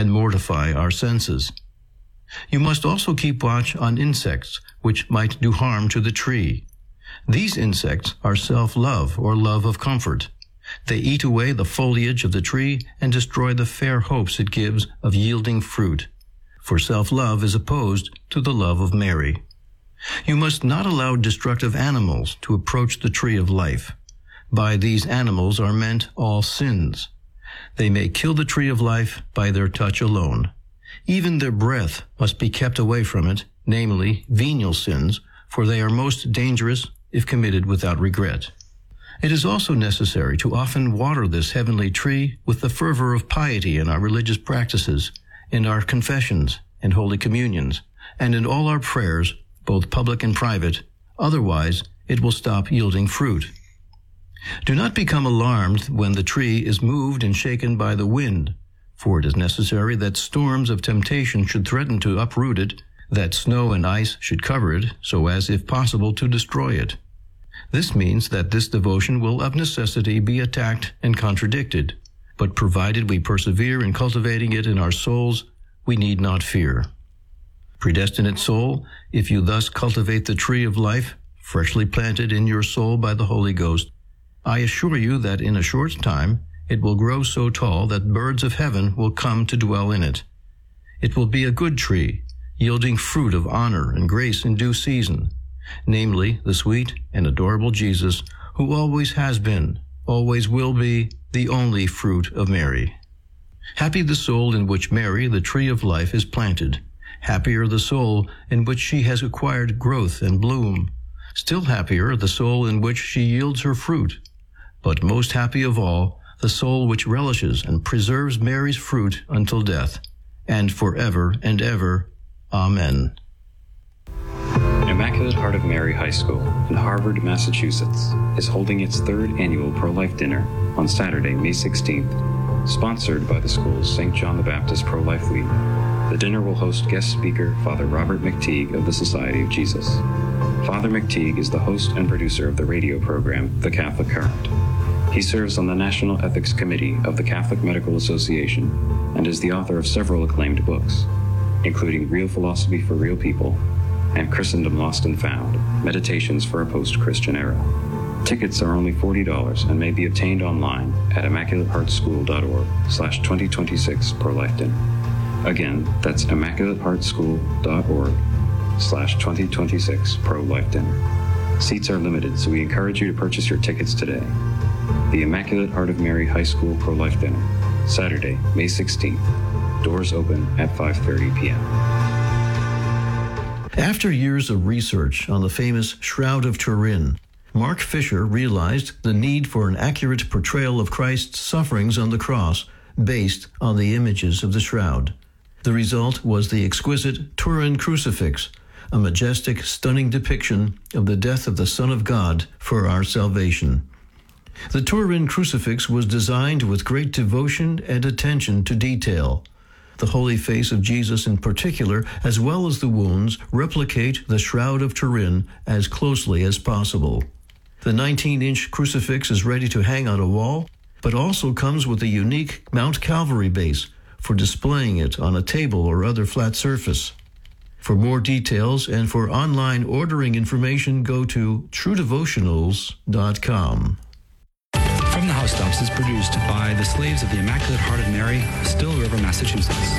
and mortify our senses. You must also keep watch on insects, which might do harm to the tree. These insects are self-love or love of comfort. They eat away the foliage of the tree and destroy the fair hopes it gives of yielding fruit. For self-love is opposed to the love of Mary. You must not allow destructive animals to approach the tree of life. By these animals are meant all sins. They may kill the tree of life by their touch alone. Even their breath must be kept away from it, namely venial sins, for they are most dangerous if committed without regret. It is also necessary to often water this heavenly tree with the fervor of piety in our religious practices, in our confessions and holy communions, and in all our prayers, both public and private. Otherwise, it will stop yielding fruit. Do not become alarmed when the tree is moved and shaken by the wind, for it is necessary that storms of temptation should threaten to uproot it, that snow and ice should cover it, so as, if possible, to destroy it. This means that this devotion will of necessity be attacked and contradicted, but provided we persevere in cultivating it in our souls, we need not fear. Predestinate soul, if you thus cultivate the tree of life, freshly planted in your soul by the Holy Ghost, I assure you that in a short time it will grow so tall that birds of heaven will come to dwell in it. It will be a good tree, yielding fruit of honor and grace in due season, namely the sweet and adorable Jesus, who always has been, always will be, the only fruit of Mary. Happy the soul in which Mary, the tree of life, is planted. Happier the soul in which she has acquired growth and bloom. Still happier the soul in which she yields her fruit. But most happy of all, the soul which relishes and preserves Mary's fruit until death, and forever and ever. Amen. Immaculate Heart of Mary High School in Harvard, Massachusetts is holding its third annual Pro-Life Dinner on Saturday, May 16th, sponsored by the school's St. John the Baptist Pro-Life League. The dinner will host guest speaker Father Robert McTeague of the Society of Jesus. Father McTeague is the host and producer of the radio program, The Catholic Current. He serves on the National Ethics Committee of the Catholic Medical Association and is the author of several acclaimed books, including Real Philosophy for Real People and Christendom Lost and Found, Meditations for a Post-Christian Era. Tickets are only $40 and may be obtained online at immaculateheartschool.org/2026 Pro-Life Dinner. Again, that's immaculateheartschool.org/2026 Pro-Life Dinner. Seats are limited, so we encourage you to purchase your tickets today. The Immaculate Heart of Mary High School Pro-Life Dinner, Saturday, May 16th. Doors open at 5:30 p.m. After years of research on the famous Shroud of Turin, Mark Fisher realized the need for an accurate portrayal of Christ's sufferings on the cross based on the images of the shroud. The result was the exquisite Turin crucifix, a majestic, stunning depiction of the death of the Son of God for our salvation. The Turin crucifix was designed with great devotion and attention to detail. The holy face of Jesus in particular, as well as the wounds, replicate the Shroud of Turin as closely as possible. The 19-inch crucifix is ready to hang on a wall, but also comes with a unique Mount Calvary base for displaying it on a table or other flat surface. For more details and for online ordering information, go to truedevotionals.com. From the House Dumps is produced by the Slaves of the Immaculate Heart of Mary, Still River, Massachusetts.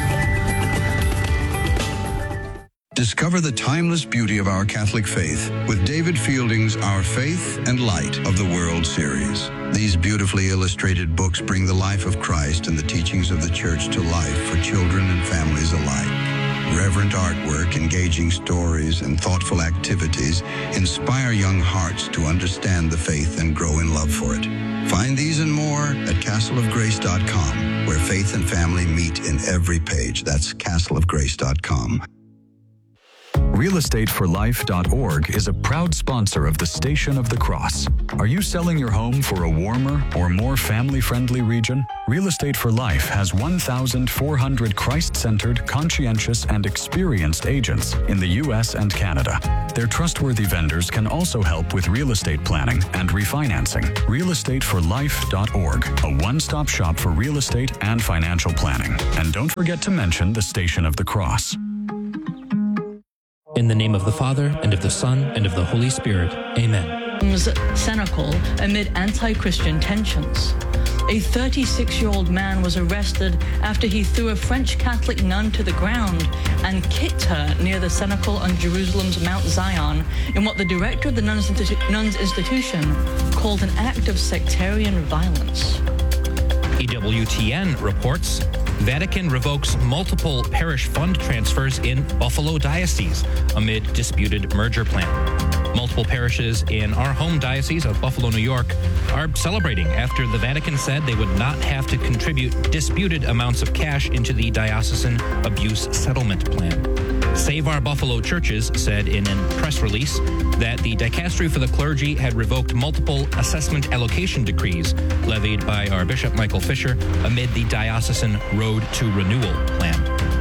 Discover the timeless beauty of our Catholic faith with David Fielding's Our Faith and Light of the World series. These beautifully illustrated books bring the life of Christ and the teachings of the Church to life for children and families alike. Reverent artwork, engaging stories, and thoughtful activities inspire young hearts to understand the faith and grow in love for it. Find these and more at castleofgrace.com, where faith and family meet in every page. That's castleofgrace.com. realestateforlife.org is a proud sponsor of the Station of the Cross. Are you selling your home for a warmer or more family-friendly region? Real Estate for Life has 1,400 Christ-centered, conscientious, and experienced agents in the U.S. and Canada. Their trustworthy vendors can also help with real estate planning and refinancing. realestateforlife.org, a one-stop shop for real estate and financial planning. And don't forget to mention the Station of the Cross. In the name of the Father, and of the Son, and of the Holy Spirit. Amen. Senecal amid anti-Christian tensions. A 36-year-old man was arrested after he threw a French Catholic nun to the ground and kicked her near the cenacle on Jerusalem's Mount Zion in what the director of the nuns institution called an act of sectarian violence. EWTN reports Vatican revokes multiple parish fund transfers in Buffalo Diocese amid disputed merger plan. Multiple parishes in our home diocese of Buffalo, New York, are celebrating after the Vatican said they would not have to contribute disputed amounts of cash into the diocesan abuse settlement plan. Save Our Buffalo Churches said in a press release that the Dicastery for the Clergy had revoked multiple assessment allocation decrees levied by our Bishop Michael Fisher amid the diocesan Road to Renewal plan.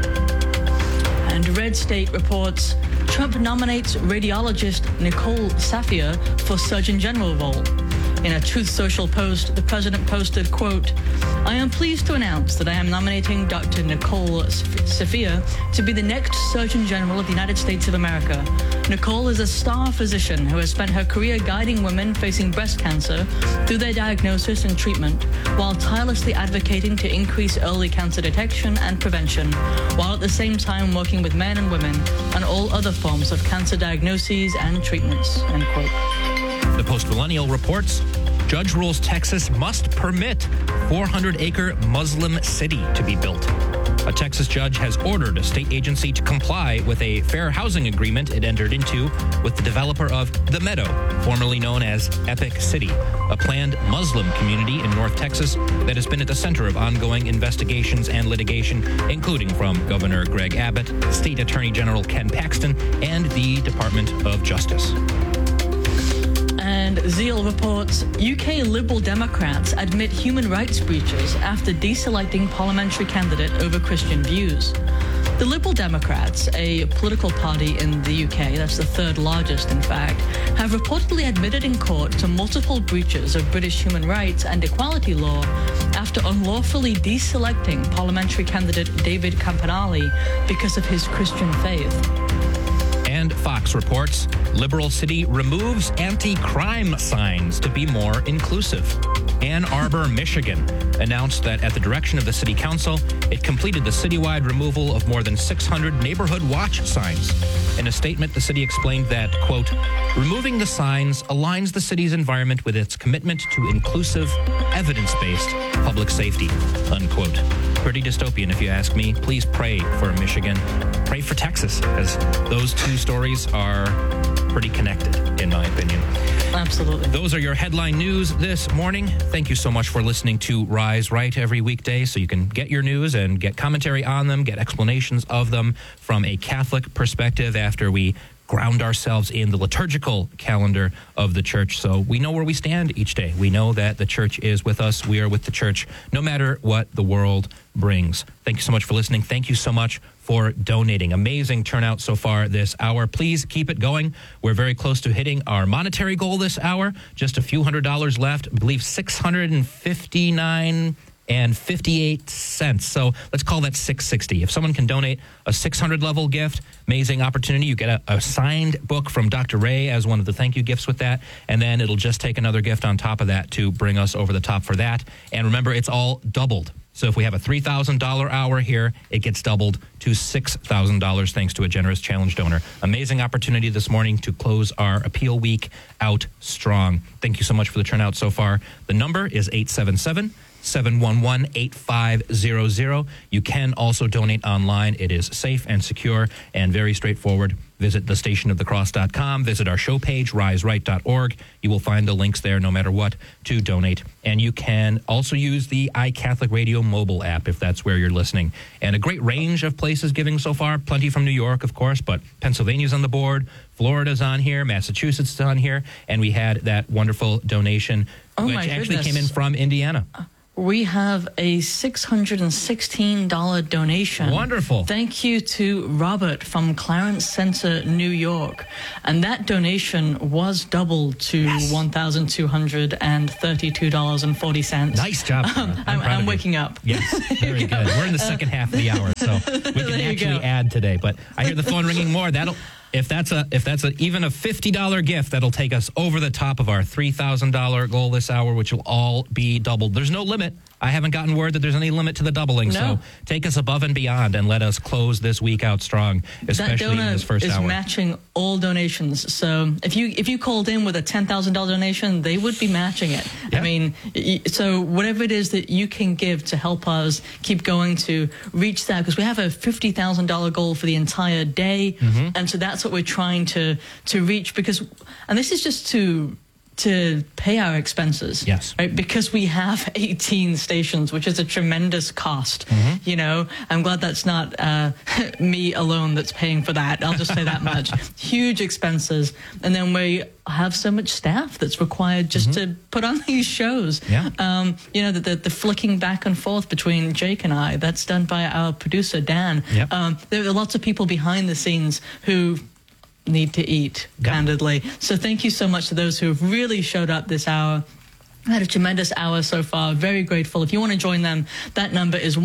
And Red State reports Trump nominates radiologist Nicole Safia for Surgeon General role. In a Truth Social post, the president posted, quote, "I am pleased to announce that I am nominating Dr. Nicole Safia to be the next Surgeon General of the United States of America. Nicole is a star physician who has spent her career guiding women facing breast cancer through their diagnosis and treatment, while tirelessly advocating to increase early cancer detection and prevention, while at the same time working with men and women on all other forms of cancer diagnoses and treatments," end quote. The Post-Millennial reports, judge rules Texas must permit 400-acre Muslim city to be built. A Texas judge has ordered a state agency to comply with a fair housing agreement it entered into with the developer of The Meadow, formerly known as Epic City, a planned Muslim community in North Texas that has been at the center of ongoing investigations and litigation, including from Governor Greg Abbott, State Attorney General Ken Paxton, and the Department of Justice. And Zeal reports UK Liberal Democrats admit human rights breaches after deselecting parliamentary candidate over Christian views. The Liberal Democrats, a political party in the UK, that's the third largest in fact, have reportedly admitted in court to multiple breaches of British human rights and equality law after unlawfully deselecting parliamentary candidate David Campanale because of his Christian faith. And Fox reports, Liberal City removes anti-crime signs to be more inclusive. Ann Arbor, Michigan, announced that at the direction of the city council, it completed the citywide removal of more than 600 neighborhood watch signs. In a statement, the city explained that, quote, removing the signs aligns the city's environment with its commitment to inclusive, evidence-based public safety, unquote. Pretty dystopian, if you ask me. Please pray for Michigan. Pray for Texas, as those two stories are pretty connected, in my opinion. Absolutely. Those are your headline news this morning. Thank you so much for listening to Rise Right every weekday, so you can get your news and get commentary on them, get explanations of them from a Catholic perspective after we ground ourselves in the liturgical calendar of the church, so we know where we stand each day. We know that the church is with us. We are with the church no matter what the world brings. Thank you so much for listening. Thank you so much for donating. Amazing turnout so far this hour. Please keep it going. We're very close to hitting our monetary goal this hour. Just a few $100s left. I believe $659.58. So let's call that $660. If someone can donate a 600 level gift, amazing opportunity. You get a signed book from Dr. Ray as one of the thank you gifts with that. And then it'll just take another gift on top of that to bring us over the top for that. And remember, it's all doubled. So if we have a $3,000 hour here, it gets doubled to $6,000 thanks to a generous challenge donor. Amazing opportunity this morning to close our appeal week out strong. Thank you so much for the turnout so far. The number is 877 711-8500. You can also donate online. It is safe and secure and very straightforward. Visit thestationofthecross.com. Visit our show page, riseright.org. You will find the links there no matter what to donate. And you can also use the iCatholic Radio mobile app if that's where you're listening. And a great range of places giving so far. Plenty from New York, of course, but Pennsylvania's on the board. Florida's on here. Massachusetts is on here. And we had that wonderful donation, which actually came in from Indiana. We have a $616 donation. Wonderful. Thank you to Robert from Clarence Center, New York. And that donation was doubled to $1,232.40. Nice job. I'm waking up. Yes, very good. We're in the second half of the hour, so we can actually add today. But I hear the phone ringing more. If that's even a $50 gift, that'll take us over the top of our $3,000 goal this hour, which will all be doubled. There's no limit. I haven't gotten word that there's any limit to the doubling. No. So take us above and beyond and let us close this week out strong, especially in this first hour. That donor is matching all donations. So if you called in with a $10,000 donation, they would be matching it. Yeah. I mean, so whatever it is that you can give to help us keep going to reach that, because we have a $50,000 goal for the entire day. And so that's what we're trying to reach, and this is just to pay our expenses. Yes. Right? Because we have 18 stations, which is a tremendous cost. You know, I'm glad that's not me alone that's paying for that. I'll just say that much. Huge expenses. And then we have so much staff that's required just to put on these shows. Yeah. You know, the flicking back and forth between Jake and I, that's done by our producer, Dan. Yep. There are lots of people behind the scenes who need to eat, candidly. So thank you so much to those who have really showed up this hour. I had a tremendous hour so far. Very grateful. If you want to join them, that number is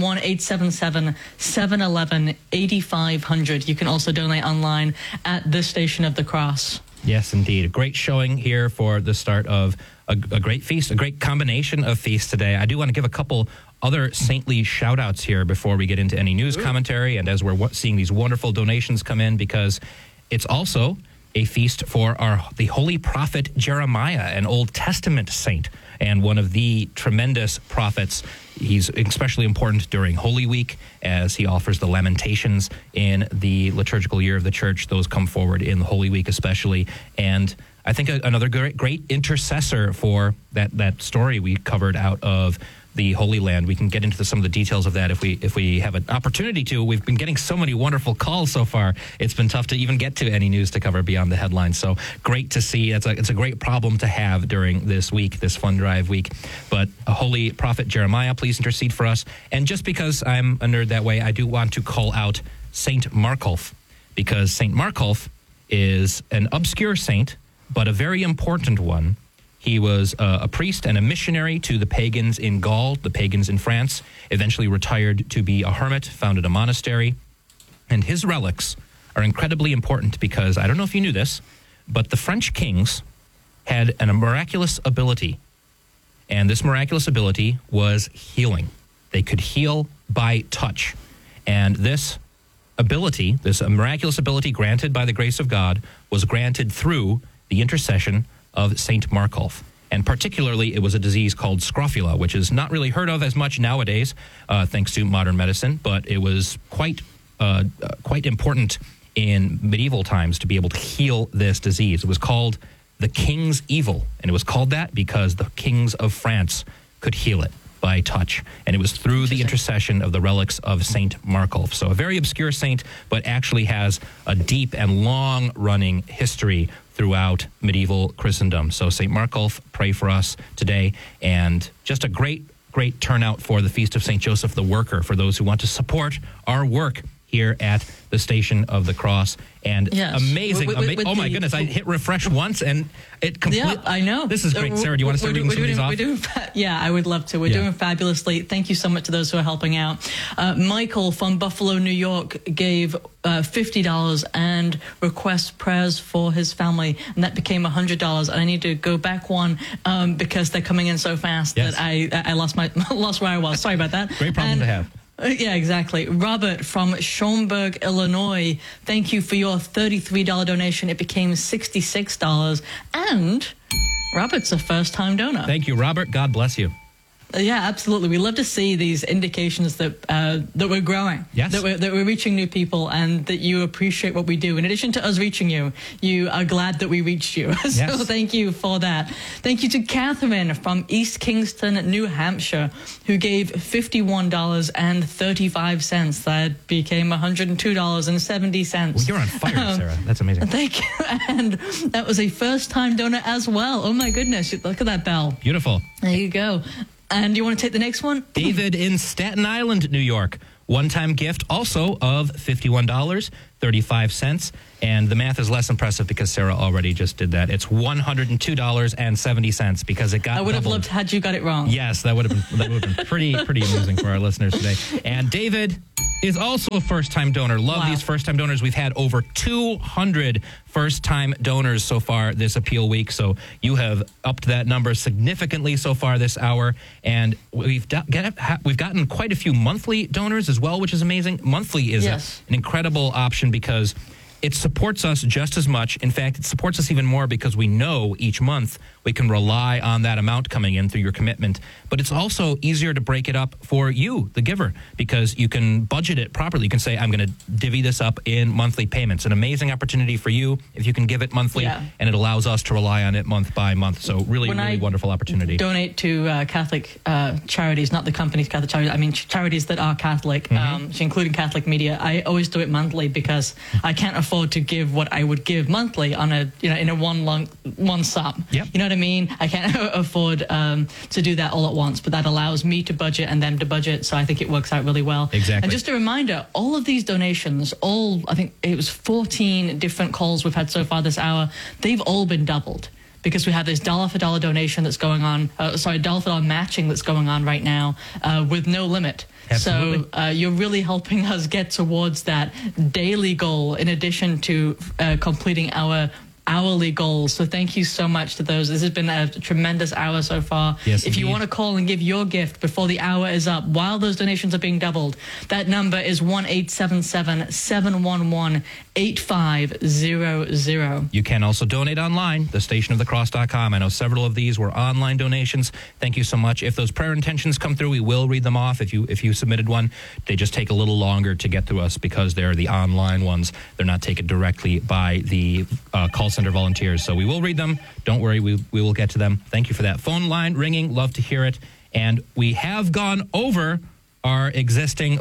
1-877-711-8500. You can also donate online at the Station of the Cross. Yes, indeed. A great showing here for the start of a great feast, a great combination of feasts today. I do want to give a couple other saintly shout-outs here before we get into any news commentary and as we're seeing these wonderful donations come in, because it's also a feast for the holy prophet Jeremiah, an Old Testament saint, and one of the tremendous prophets. He's especially important during Holy Week as he offers the lamentations in the liturgical year of the church. Those come forward in Holy Week especially. And I think another great intercessor for that story we covered out of the Holy Land. We can get into some of the details of that if we have an opportunity to. We've been getting so many wonderful calls so far. It's been tough to even get to any news to cover beyond the headlines. So great to see. It's a great problem to have during this week, this Fund Drive week. But a holy prophet Jeremiah, please intercede for us. And just because I'm a nerd that way, I do want to call out Saint Marculf, because Saint Marculf is an obscure saint, but a very important one. He was a priest and a missionary to the pagans in Gaul, the pagans in France, eventually retired to be a hermit, founded a monastery. And his relics are incredibly important because, I don't know if you knew this, but the French kings had a miraculous ability. And this miraculous ability was healing. They could heal by touch. And this ability, this miraculous ability granted by the grace of God, was granted through the intercession of Saint Marculf. And particularly, it was a disease called scrofula, which is not really heard of as much nowadays, thanks to modern medicine, but it was quite important in medieval times to be able to heal this disease. It was called the King's Evil, and it was called that because the kings of France could heal it by touch. And it was through the intercession of the relics of Saint Marculf. So a very obscure saint, but actually has a deep and long-running history throughout medieval Christendom. So St. Marculf, pray for us today. And just a great turnout for the Feast of St. Joseph the Worker, for those who want to support our work here at the Station of the Cross. And amazing. Oh my goodness, I hit refresh once and it completely... Yeah, I know. This is great. Sarah, do you want to start reading some of these off? Yeah, I would love to. We're doing fabulously. Thank you so much to those who are helping out. Michael from Buffalo, New York gave $50 and requests prayers for his family, and that became $100. And I need to go back one because they're coming in so fast that I lost where I was. Sorry about that. Great problem to have. Yeah, exactly. Robert from Schaumburg, Illinois, thank you for your $33 donation. It became $66. And Robert's a first-time donor. Thank you, Robert. God bless you. Yeah, absolutely. We love to see these indications that that we're growing, yes, that we're reaching new people, and that you appreciate what we do. In addition to us reaching you, you are glad that we reached you. So yes. Thank you for that. Thank you to Catherine from East Kingston, New Hampshire, who gave $51.35. That became $102.70. Well, you're on fire, Sarah. That's amazing. Thank you. And that was a first-time donor as well. Oh my goodness! Look at that bell. Beautiful. There you go. And you want to take the next one? David in Staten Island, New York. One-time gift also of $51.35. And the math is less impressive because Sarah already just did that. It's $102.70 because it got I would have doubled. loved had you got it wrong. Yes, that would have been pretty amusing for our listeners today. And David is also a first-time donor. Love these first-time donors. We've had over 200 first-time donors so far this appeal week. So you have upped that number significantly so far this hour. And we've gotten quite a few monthly donors as well, which is amazing. Monthly is an incredible option because it supports us just as much. In fact, it supports us even more because we know each month we can rely on that amount coming in through your commitment. But it's also easier to break it up for you, the giver, because you can budget it properly. You can say, I'm going to divvy this up in monthly payments. An amazing opportunity for you if you can give it monthly, and it allows us to rely on it month by month. So really wonderful opportunity. Donate to Catholic charities, not the company's Catholic charities. I mean, charities that are Catholic, including Catholic Media. I always do it monthly because I can't afford to give what I would give monthly on a in a one sum. Yep. You know what I mean? I can't afford to do that all at once, but that allows me to budget and them to budget. So I think it works out really well. Exactly. And just a reminder, all of these donations, I think it was 14 different calls we've had so far this hour. They've all been doubled, because we have this dollar for dollar donation that's going on, dollar for dollar matching that's going on right now with no limit. Absolutely. So you're really helping us get towards that daily goal in addition to completing our hourly goals. So thank you so much to those. This has been a tremendous hour so far. Yes, if you want to call and give your gift before the hour is up, while those donations are being doubled, that number is 1-877-711-8500. You can also donate online, thestationofthecross.com. I know several of these were online donations. Thank you so much. If those prayer intentions come through, we will read them off. If you submitted one, they just take a little longer to get through us because they're the online ones. They're not taken directly by the call center volunteers. So we will read them. Don't worry, we will get to them. Thank you for that. Phone line ringing. Love to hear it. And we have gone over our existing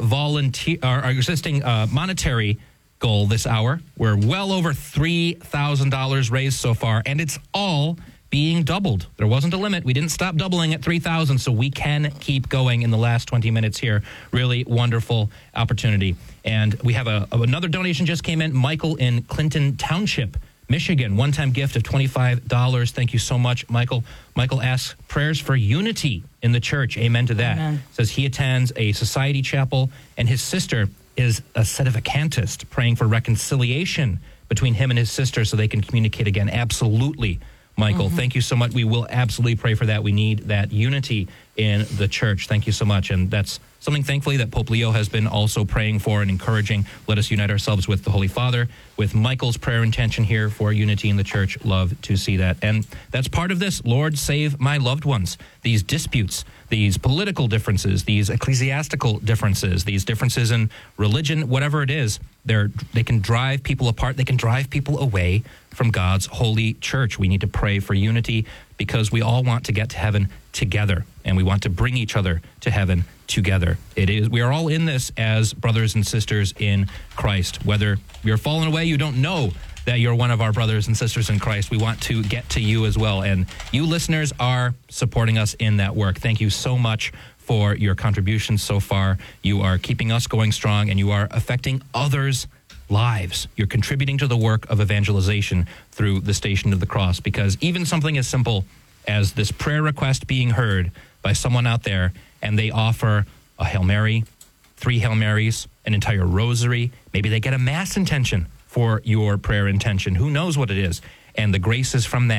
monetary goal this hour. We're well over $3,000 raised so far, and it's all being doubled. There wasn't a limit. We didn't stop doubling at 3,000, so we can keep going in the last 20 minutes here. Really wonderful opportunity. And we have another donation just came in. Michael in Clinton Township, Michigan, one-time gift of $25. Thank you so much, Michael. Michael asks prayers for unity in the church. Amen to that. Amen. Says he attends a society chapel, and his sister is a sedevacantist, praying for reconciliation between him and his sister so they can communicate again. Absolutely, Michael. Thank you so much. We will absolutely pray for that. We need that unity in the church. Thank you so much. And that's something, thankfully, that Pope Leo has been also praying for and encouraging. Let us unite ourselves with the Holy Father, with Michael's prayer intention here for unity in the church. Love to see that. And that's part of this. Lord, save my loved ones. These disputes, these political differences, these ecclesiastical differences, these differences in religion, whatever it is, they can drive people apart. They can drive people away from God's holy church. We need to pray for unity because we all want to get to heaven together, and we want to bring each other to heaven together. We are all in this as brothers and sisters in Christ. Whether you're fallen away, you don't know that you're one of our brothers and sisters in Christ. We want to get to you as well, and you listeners are supporting us in that work. Thank you so much for your contributions so far. You are keeping us going strong, and you are affecting others' lives. You're contributing to the work of evangelization through the Station of the Cross, because even something as simple as this prayer request being heard by someone out there, and they offer a Hail Mary, 3 Hail Marys, an entire rosary, maybe they get a mass intention for your prayer intention. Who knows what it is? And the graces from that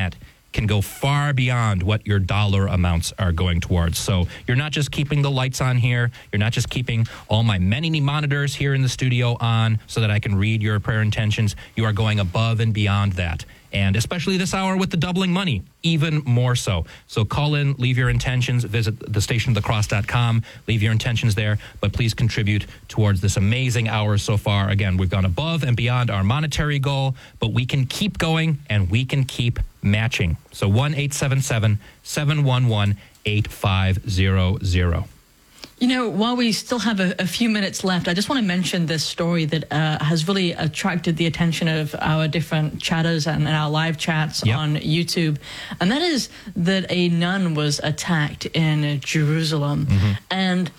can go far beyond what your dollar amounts are going towards. So you're not just keeping the lights on here. You're not just keeping all my many monitors here in the studio on so that I can read your prayer intentions. You are going above and beyond that. And especially this hour with the doubling money, even more so. So call in, leave your intentions, visit thestationofthecross.com, leave your intentions there, but please contribute towards this amazing hour so far. Again, we've gone above and beyond our monetary goal, but we can keep going and we can keep matching. So 1-877-711-8500. You know, while we still have a few minutes left, I just want to mention this story that has really attracted the attention of our different chatters and our live chats on YouTube. And that is that a nun was attacked in Jerusalem. And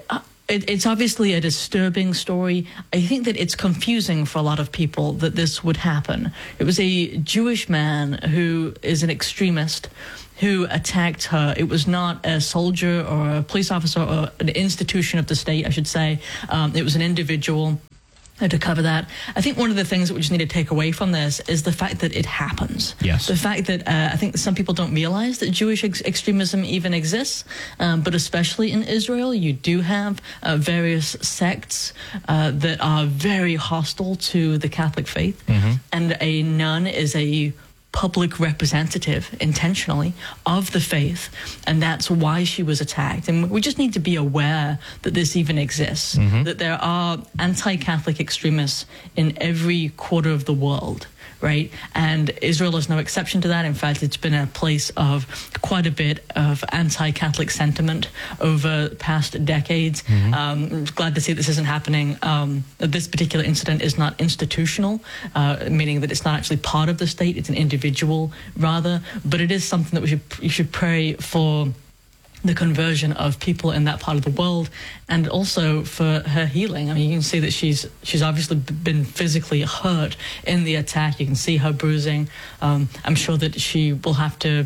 it's obviously a disturbing story. I think that it's confusing for a lot of people that this would happen. It was a Jewish man who is an extremist who attacked her. It was not a soldier or a police officer or an institution of the state, I should say. It was an individual. To cover that, I think one of the things that we just need to take away from this is the fact that it happens. Yes. The fact that I think some people don't realize that Jewish extremism even exists, but especially in Israel, you do have various sects that are very hostile to the Catholic faith, and a nun is a public representative intentionally of the faith, and that's why she was attacked. And we just need to be aware that this even exists, that there are anti-Catholic extremists in every quarter of the world, right? And Israel is no exception to that. In fact, it's been a place of quite a bit of anti-Catholic sentiment over past decades. I'm glad to see this isn't happening. This particular incident is not institutional, meaning that it's not actually part of the state. It's an individual, rather. But it is something that you should pray for the conversion of people in that part of the world, and also for her healing. I mean, you can see that she's obviously been physically hurt in the attack. You can see her bruising. I'm sure that she will have to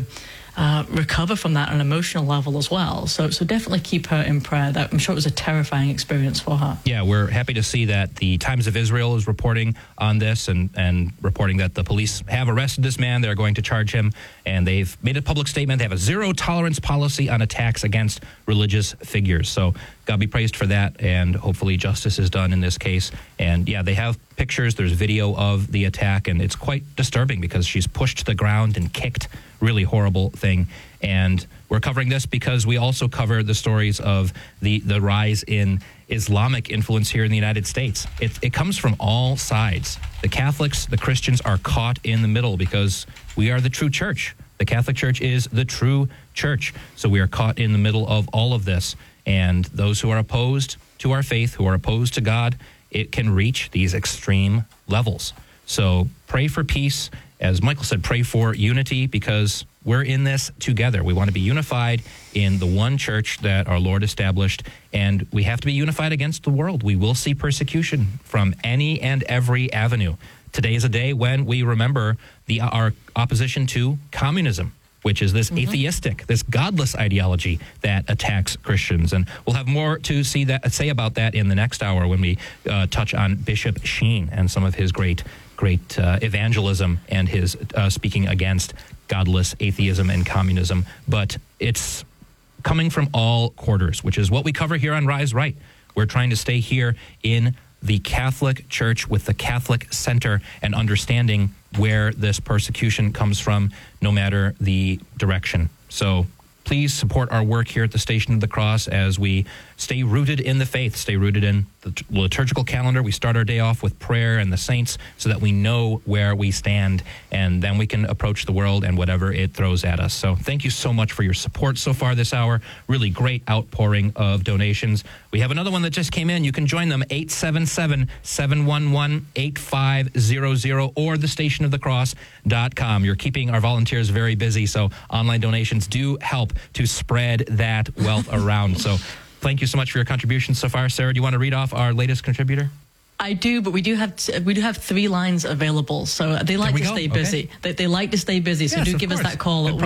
recover from that on an emotional level as well. So definitely keep her in prayer. I'm sure it was a terrifying experience for her. Yeah, we're happy to see that the Times of Israel is reporting on this and reporting that the police have arrested this man. They're going to charge him, and they've made a public statement. They have a zero-tolerance policy on attacks against religious figures. So God be praised for that, and hopefully justice is done in this case. And yeah, they have pictures. There's video of the attack, and it's quite disturbing because she's pushed to the ground and kicked. Really horrible thing. And we're covering this because we also cover the stories of the rise in Islamic influence here in the United States. It comes from all sides. The Catholics, the Christians are caught in the middle because we are the true church. The Catholic Church is the true church. So we are caught in the middle of all of this. And those who are opposed to our faith, who are opposed to God, it can reach these extreme levels. So pray for peace. As Michael said, pray for unity, because we're in this together. We want to be unified in the one church that our Lord established, and we have to be unified against the world. We will see persecution from any and every avenue. Today is a day when we remember our opposition to communism, which is this atheistic, this godless ideology that attacks Christians. And we'll have more to say about that in the next hour when we touch on Bishop Sheen and some of his great evangelism and his speaking against godless atheism and communism. But it's coming from all quarters, which is what we cover here on Rise Right. We're trying to stay here in the Catholic Church with the Catholic center and understanding where this persecution comes from, no matter the direction. So please support our work here at the Station of the Cross as we stay rooted in the faith, stay rooted in the liturgical calendar. We start our day off with prayer and the saints so that we know where we stand, and then we can approach the world and whatever it throws at us. So thank you so much for your support so far this hour. Really great outpouring of donations. We have another one that just came in. You can join them, 877-711-8500 or thestationofthecross.com. You're keeping our volunteers very busy, so online donations do help to spread that wealth around. So thank you so much for your contributions so far. Sarah, do you want to read off our latest contributor? I do, but we do have 3 lines available, so they like to stay busy. Okay. They like to stay busy, so do give us that call at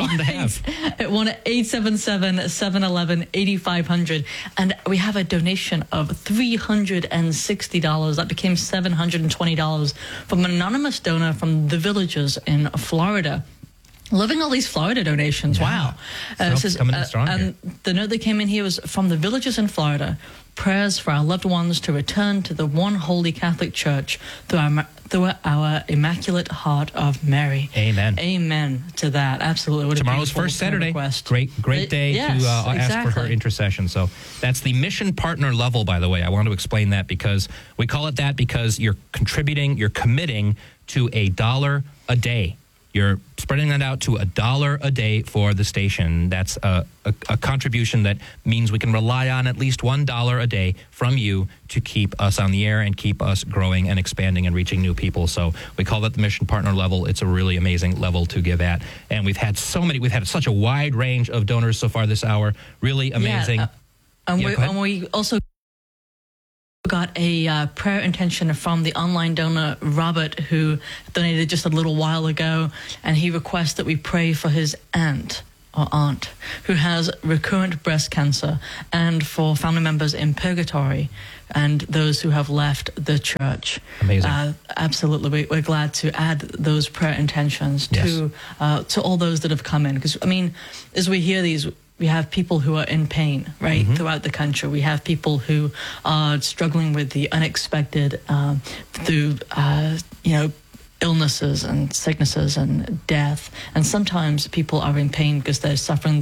1-877-711-8500. And we have a donation of $360. That became $720 from an anonymous donor from the Villages in Florida. Loving all these Florida donations. Yeah. Wow. Coming in strong and the note that came in here was from the villagers in Florida. Prayers for our loved ones to return to the one holy Catholic Church through our Immaculate Heart of Mary. Amen. Amen to that. Absolutely. What Tomorrow's first Saturday. Request. Great day to ask for her intercession. So that's the mission partner level, by the way. I want to explain that because we call it that because you're contributing, you're committing to $1 a day. You're spreading that out to $1 a day for the station. That's a contribution that means we can rely on at least $1 a day from you to keep us on the air and keep us growing and expanding and reaching new people. So we call that the mission partner level. It's a really amazing level to give at. And we've had such a wide range of donors so far this hour. Really amazing. And we also got a prayer intention from the online donor Robert, who donated just a little while ago, and he requests that we pray for his aunt who has recurrent breast cancer, and for family members in purgatory and those who have left the church. Amazing. Absolutely. We're glad to add those prayer intentions to all those that have come in, because as we hear these, we have people who are in pain, right, throughout the country. We have people who are struggling with the unexpected through, illnesses and sicknesses and death. And sometimes people are in pain because they're suffering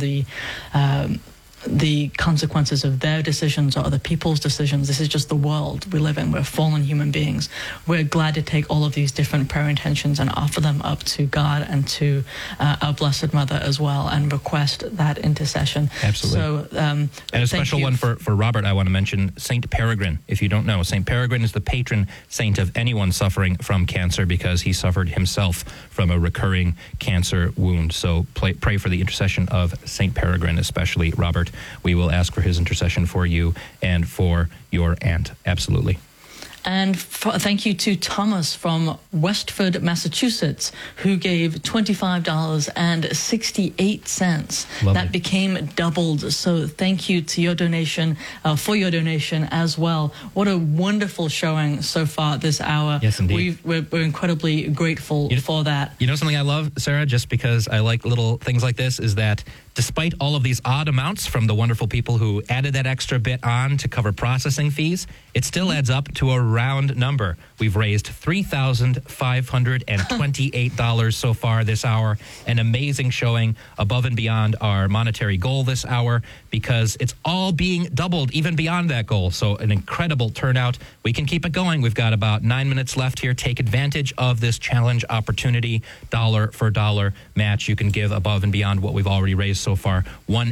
the consequences of their decisions or other people's decisions. This is just the world we live in. We're fallen human beings. We're glad to take all of these different prayer intentions and offer them up to God and to our Blessed Mother as well, and request that intercession. Absolutely. So, and a special one for Robert, I want to mention St. Peregrine. If you don't know, St. Peregrine is the patron saint of anyone suffering from cancer, because he suffered himself from a recurring cancer wound. So pray for the intercession of St. Peregrine, especially Robert. We will ask for his intercession for you and for your aunt. Absolutely. And thank you to Thomas from Westford, Massachusetts, who gave $25.68. Lovely. That became doubled. So thank you to your donation, for your donation as well. What a wonderful showing so far this hour. Yes, indeed. We're incredibly grateful for that. You know something I love, Sarah, just because I like little things like this, is that despite all of these odd amounts from the wonderful people who added that extra bit on to cover processing fees, it still adds up to a round number. We've raised $3,528 so far this hour, an amazing showing above and beyond our monetary goal this hour, because it's all being doubled even beyond that goal. So an incredible turnout. We can keep it going. We've got about 9 minutes left here. Take advantage of this challenge opportunity. $1 for $1 match. You can give above and beyond what we've already raised so far.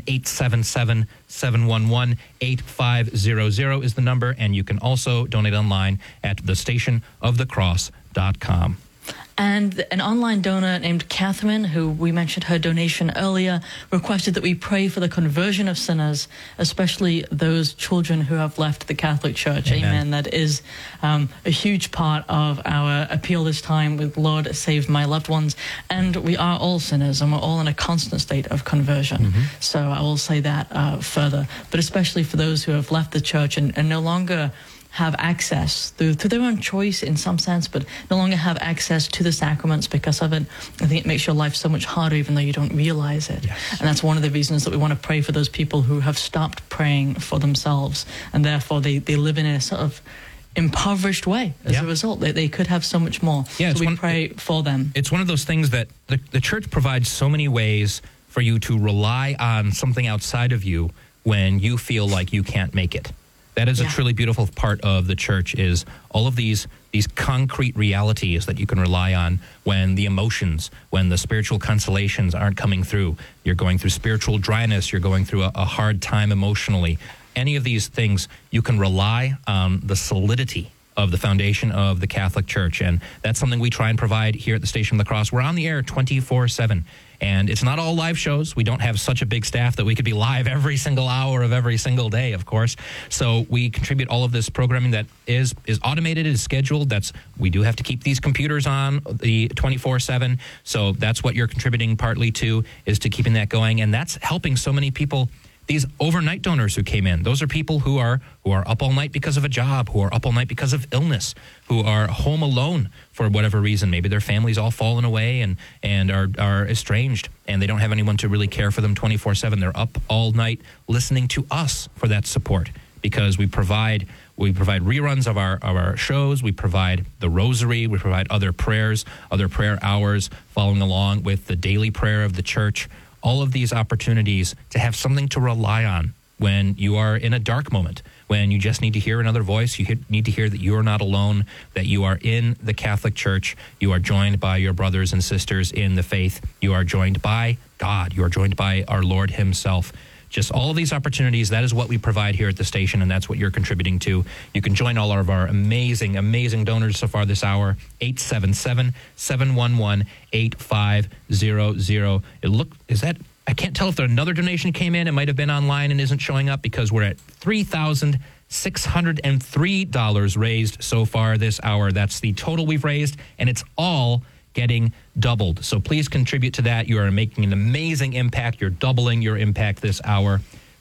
1-877-711-8500 is the number, and you can also donate online at thestationofthecross.com. And an online donor named Catherine, who we mentioned her donation earlier, requested that we pray for the conversion of sinners, especially those children who have left the Catholic Church. Amen. That is a huge part of our appeal this time with Lord, save my loved ones. And we are all sinners, and we're all in a constant state of conversion. So I will say that further. But especially for those who have left the church and no longer have access through their own choice in some sense, but no longer have access to the sacraments because of it. I think it makes your life so much harder even though you don't realize it. Yes. And that's one of the reasons that we want to pray for those people who have stopped praying for themselves, and therefore they live in a sort of impoverished way as a result. They could have so much more. So we pray for them. It's one of those things that the church provides so many ways for you to rely on something outside of you when you feel like you can't make it. That is a truly beautiful part of the church, is all of these concrete realities that you can rely on when the emotions, when the spiritual consolations aren't coming through. You're going through spiritual dryness. You're going through a hard time emotionally. Any of these things, you can rely on the solidity of the foundation of the Catholic Church. And that's something we try and provide here at the Station of the Cross. We're on the air 24/7. And it's not all live shows. We don't have such a big staff that we could be live every single hour of every single day, of course. So we contribute all of this programming that is automated, is scheduled. We do have to keep these computers on the 24/7. So that's what you're contributing partly to, is to keeping that going. And that's helping so many people these overnight donors who came in. Those are people who are up all night because of a job, who are up all night because of illness, who are home alone for whatever reason. Maybe their family's all fallen away and are estranged, and they don't have anyone to really care for them 24/7. They're up all night listening to us for that support, because we provide reruns of our shows. We provide the rosary. We provide other prayers, other prayer hours, following along with the daily prayer of the church. All of these opportunities to have something to rely on when you are in a dark moment, when you just need to hear another voice. You need to hear that you are not alone, that you are in the Catholic Church. You are joined by your brothers and sisters in the faith. You are joined by God. You are joined by our Lord himself. Just all of these opportunities, that is what we provide here at the station, and that's what you're contributing to. You can join all of our amazing, amazing donors so far this hour, 877-711-8500. I can't tell if another donation came in. It might have been online and isn't showing up, because we're at $3,603 raised so far this hour. That's the total we've raised, and it's all getting doubled. So please contribute to that. You are making an amazing impact. You're doubling your impact this hour.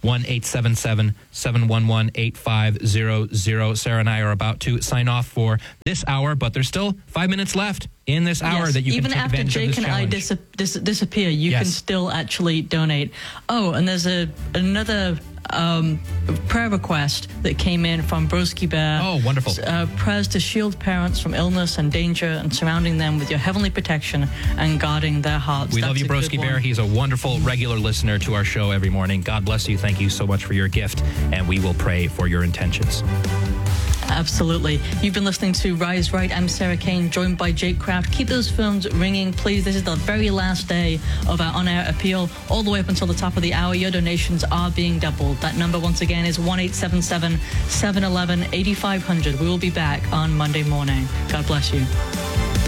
1-877-711-8500. Sarah and I are about to sign off for this hour, but there's still 5 minutes left in this hour that you can take advantage of this challenge. Even after Jake and I disappear, you can still actually donate. Oh, and there's another prayer request that came in from Broski Bear. Oh, wonderful. Prayers to shield parents from illness and danger and surrounding them with your heavenly protection and guarding their hearts. We love you, Broski Bear. He's a wonderful regular listener to our show every morning. God bless you. Thank you so much for your gift, and we will pray for your intentions. Absolutely. You've been listening to Rise Right. I'm Sarah Kane, joined by Jake Kraft. Keep those phones ringing, please. This is the very last day of our on-air appeal. All the way up until the top of the hour, your donations are being doubled. That number, once again, is 1-877-711-8500. We will be back on Monday morning. God bless you.